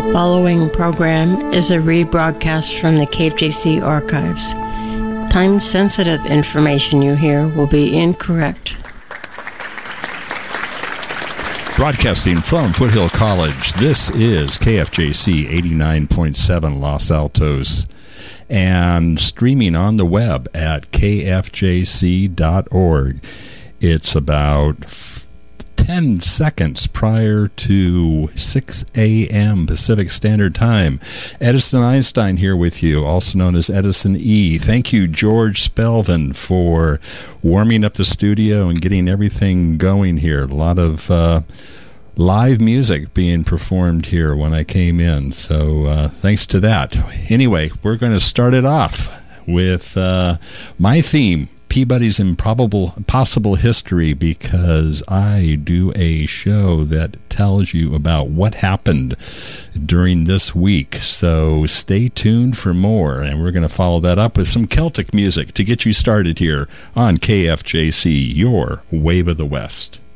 Following program is a rebroadcast from the KFJC archives. Time-sensitive information you hear will be incorrect. Broadcasting from Foothill College, this is KFJC 89.7 Los Altos, and streaming on the web at kfjc.org. It's about 10 seconds prior to 6 a.m. Pacific Standard Time. Edison Einstein here with you, also known as Edison E. Thank you, George Spelvin, for warming up the studio and getting everything going here. A lot of live music being performed here when I came in, so thanks to that. Anyway, we're going to start it off with my theme, Peabody's Impossible History, because I do a show that tells you about what happened during this week. So stay tuned for more, and we're going to follow that up with some Celtic music to get you started here on KFJC, your Wave of the West.